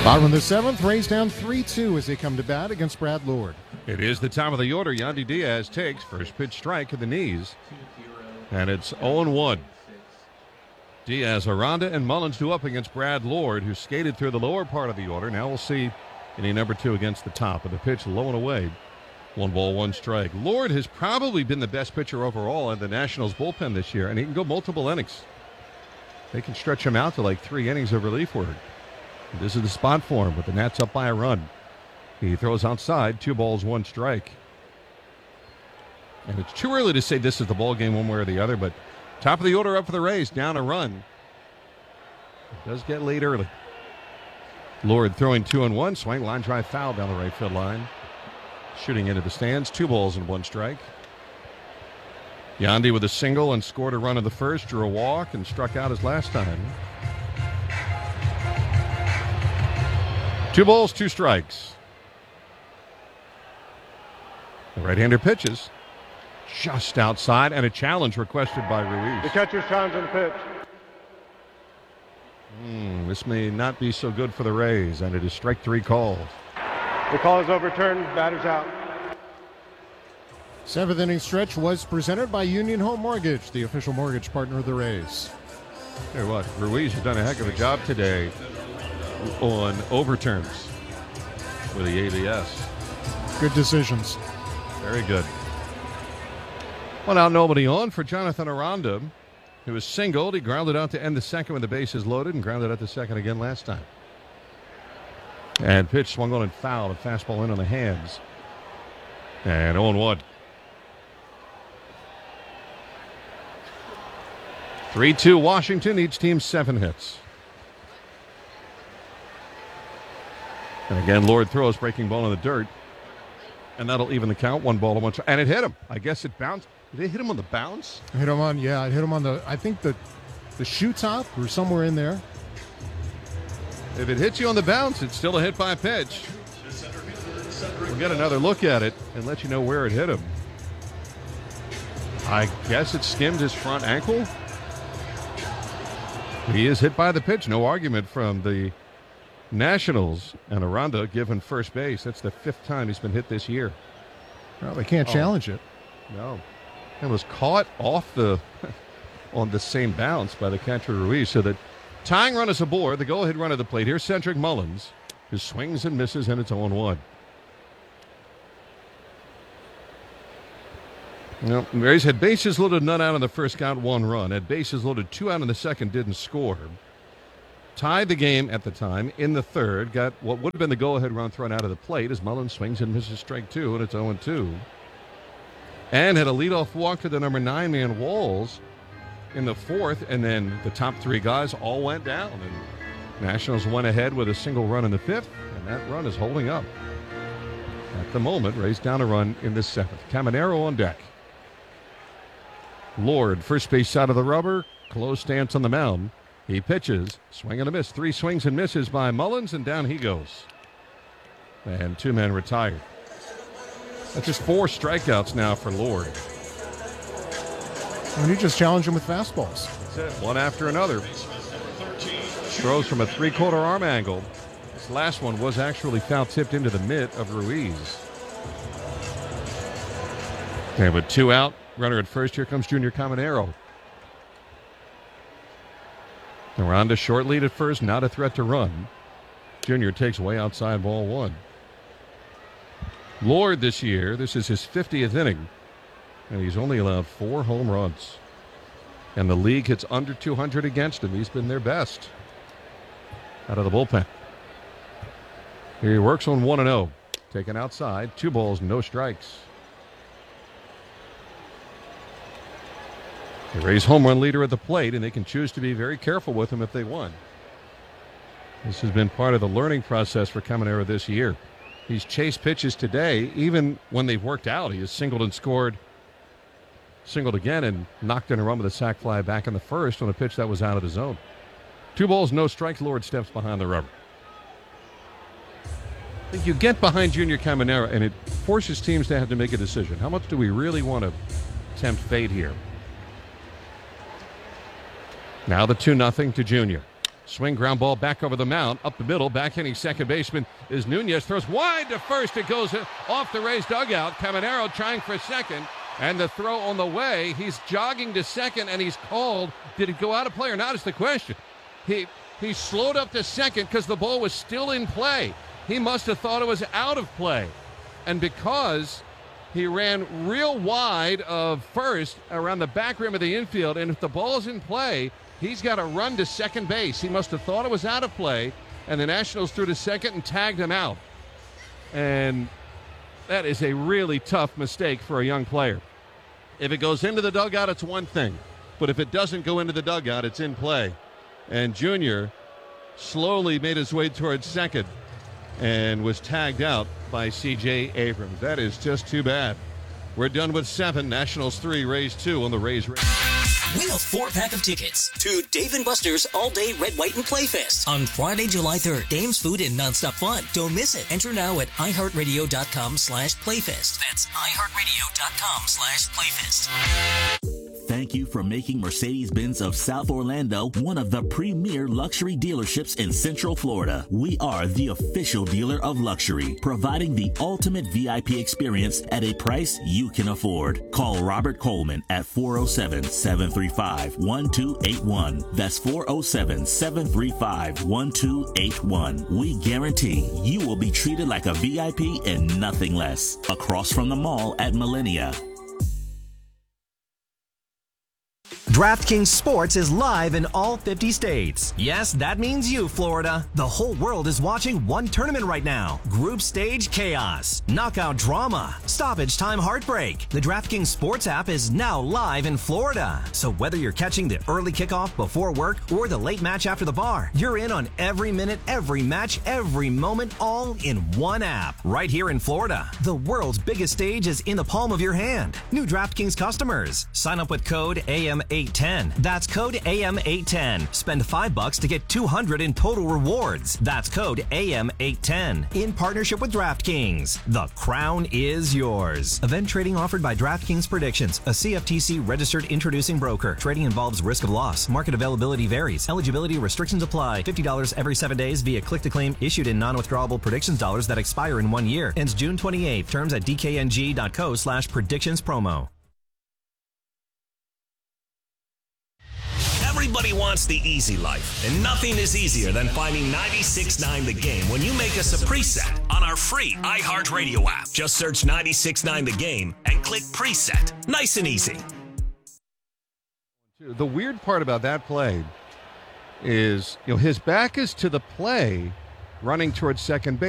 Bottom of the seventh, Rays down 3-2 as they come to bat against Brad Lord. It is the top of the order. Yandy Diaz takes first pitch strike at the knees. And it's 0-1. Diaz, Aranda, and Mullins do up against Brad Lord, who skated through the lower part of the order. Now we'll see inning number 2 against the top of the pitch, low and away. 1 ball, 1 strike. Lord has probably been the best pitcher overall in the Nationals bullpen this year, and he can go multiple innings. They can stretch him out to like 3 innings of relief work. This is the spot for him, but the Nats up by a run. He throws outside, 2 balls, 1 strike. And it's too early to say this is the ball game one way or the other, but top of the order up for the Rays, down a run. It does get late early. Lord throwing 2-1, swing, line drive, foul down the right field line. Shooting into the stands, 2 balls and 1 strike. Yandy with a single and scored a run in the first, drew a walk and struck out his last time. 2 balls, 2 strikes. The right-hander pitches just outside, and a challenge requested by Ruiz. The catcher's challenging the pitch. This may not be so good for the Rays, and it is strike 3 calls. The call is overturned. Batter's out. 7th inning stretch was presented by Union Home Mortgage, the official mortgage partner of the Rays. Tell you what, Ruiz has done a heck of a job today on overturns with the ABS. Good decisions. Very good. Well, now nobody on for Jonathan Aranda, who was singled. He grounded out to end the second with the bases loaded and grounded out the second again last time. And pitch swung on and fouled. A fastball in on the hands. And 0-1. 3-2 Washington. Each team 7 hits. And again, Lord throws, breaking ball in the dirt. And that'll even the count. 1 ball to 1 strike. And it hit him. I guess it bounced. Did it hit him on the bounce? I hit him on the, I think the shoe top or somewhere in there. If it hits you on the bounce, it's still a hit by pitch. We'll get another look at it and let you know where it hit him. I guess it skimmed his front ankle. He is hit by the pitch. No argument from the Nationals. And Aranda given first base. That's the 5th time he's been hit this year. Well, they can't challenge it. No. It was caught off on the same bounce by the catcher Ruiz. So the tying run is aboard. The go-ahead run of the plate. Here's Cedric Mullins, who swings and misses, and it's 0-1. Well, Rays had bases loaded, none out in the first, count 1 run. Had bases loaded, 2 out in the second, didn't score. Tied the game at the time in the third. Got what would have been the go-ahead run thrown out of the plate as Mullins swings and misses strike 2, and it's 0-2. And had a leadoff walk to the number 9 man Walls in the 4th, and then the top 3 guys all went down. And Nationals went ahead with a single run in the 5th, and that run is holding up. At the moment, Rays down a run in the 7th. Caminero on deck. Lord, first base side of the rubber, close stance on the mound. He pitches, swing and a miss. 3 swings and misses by Mullins, and down he goes. And 2 men retired. That's just 4 strikeouts now for Lord. And you just challenge him with fastballs. That's it, one after another. Throws from a 3/4 arm angle. This last one was actually foul tipped into the mitt of Ruiz. And with 2 out, runner at first, here comes Junior Caminero. Aranda short lead at first, not a threat to run. Junior takes way outside, ball 1. Lord this year, this is his 50th inning, and he's only allowed 4 home runs. And the league hits under 200 against him. He's been their best out of the bullpen. Here he works on 1-0. Taken outside, 2 balls, no strikes. The Rays home run leader at the plate, and they can choose to be very careful with him if they want. This has been part of the learning process for Caminero this year. He's chased pitches today. Even when they've worked out, he has singled and scored, singled again, and knocked in a run with a sac fly back in the first on a pitch that was out of the zone. 2 balls, no strikes. Lord steps behind the rubber. I think you get behind Junior Caminero, and it forces teams to have to make a decision. How much do we really want to tempt fate here? Now the 2-0 to Junior. Swing ground ball back over the mound, up the middle, backhanding second baseman is Nunez. Throws wide to first. It goes off the Rays dugout. Caminero trying for second, and the throw on the way. He's jogging to second, and he's called. Did it go out of play or not is the question. He slowed up to second because the ball was still in play. He must have thought it was out of play. And because he ran real wide of first around the back rim of the infield, and if the ball's in play, he's got to run to second base. He must have thought it was out of play, and the Nationals threw to second and tagged him out. And that is a really tough mistake for a young player. If it goes into the dugout, it's one thing. But if it doesn't go into the dugout, it's in play. And Junior slowly made his way towards second and was tagged out by C.J. Abrams. That is just too bad. We're done with 7, Nationals 3, Rays 2 on the Rays. Win a 4-pack of tickets to Dave & Buster's All-Day Red, White, and Playfest on Friday, July 3rd. Games, food, and nonstop fun. Don't miss it. Enter now at iHeartRadio.com/Playfest. That's iHeartRadio.com/Playfest. Thank you for making Mercedes-Benz of South Orlando one of the premier luxury dealerships in Central Florida. We are the official dealer of luxury, providing the ultimate VIP experience at a price you can afford. Call Robert Coleman at 407-735-1281. That's 407-735-1281. We guarantee you will be treated like a VIP and nothing less. Across from the mall at Millennia. DraftKings Sports is live in all 50 states. Yes, that means you, Florida. The whole world is watching one tournament right now. Group stage chaos, knockout drama, stoppage time heartbreak. The DraftKings Sports app is now live in Florida. So whether you're catching the early kickoff before work or the late match after the bar, you're in on every minute, every match, every moment, all in one app. Right here in Florida. The world's biggest stage is in the palm of your hand. New DraftKings customers. Sign up with code AM810. That's code AM810. Spend $5 to get $200 in total rewards. That's code AM810. In partnership with DraftKings. The crown is yours. Event trading offered by DraftKings Predictions, a CFTC registered introducing broker. Trading involves risk of loss. Market availability varies. Eligibility restrictions apply. $50 every 7 days via click-to-claim issued in non-withdrawable predictions dollars that expire in 1 year. Ends June 28th. Terms at dkng.co/predictions promo. Everybody wants the easy life, and nothing is easier than finding 96.9 The Game when you make us a preset on our free iHeartRadio app. Just search 96.9 The Game and click preset. Nice and easy. The weird part about that play is, his back is to the play running towards second base.